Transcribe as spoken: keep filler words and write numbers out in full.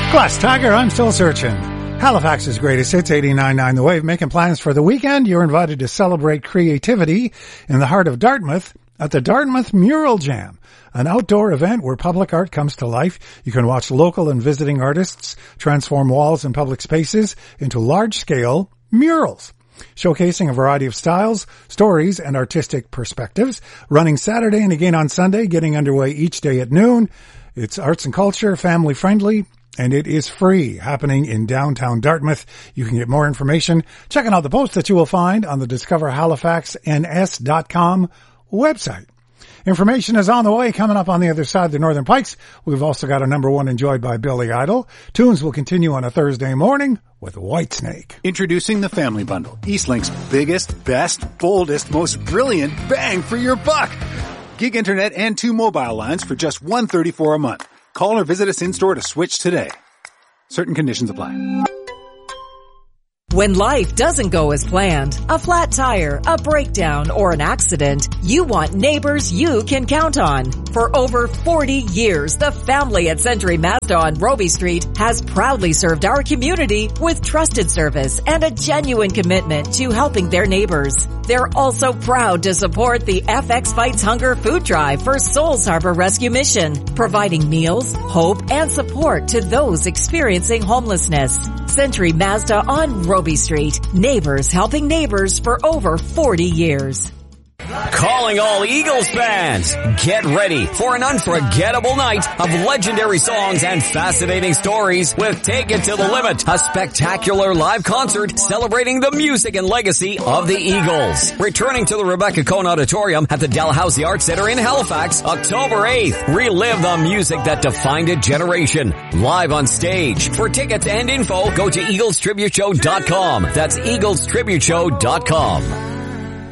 Glass Tiger, I'm still searching. Halifax's greatest hits, eighty-nine point nine The Wave, making plans for the weekend. You're invited to celebrate creativity in the heart of Dartmouth at the Dartmouth Mural Jam, an outdoor event where public art comes to life. You can watch local and visiting artists transform walls and public spaces into large-scale murals, showcasing a variety of styles, stories, and artistic perspectives. Running Saturday and again on Sunday, getting underway each day at noon. It's arts and culture, family-friendly, and it is free, happening in downtown Dartmouth. You can get more information checking out the post that you will find on the discover halifax n s dot com website. Information is on the way. Coming up on the other side of the Northern Pikes, we've also got a number one enjoyed by Billy Idol. Tunes will continue on a Thursday morning with Whitesnake. Introducing the Family Bundle, Eastlink's biggest, best, boldest, most brilliant bang for your buck. Gig internet and two mobile lines for just one hundred thirty-four dollars a month. Call or visit us in-store to switch today. Certain conditions apply. When life doesn't go as planned, a flat tire, a breakdown, or an accident, you want neighbors you can count on. For over forty years, the family at Century Mazda on Roby Street has proudly served our community with trusted service and a genuine commitment to helping their neighbors. They're also proud to support the F X Fights Hunger food drive for Souls Harbor Rescue Mission, providing meals, hope, and support to those experiencing homelessness. Century Mazda on Roby Street. Neighbors helping neighbors for over forty years. Calling all Eagles fans. Get ready for an unforgettable night of legendary songs and fascinating stories with Take It to the Limit, a spectacular live concert celebrating the music and legacy of the Eagles. Returning to the Rebecca Cohn Auditorium at the Dalhousie Arts Center in Halifax, October eighth. Relive the music that defined a generation. Live on stage. For tickets and info, go to eagles tribute show dot com. That's eagles tribute show dot com.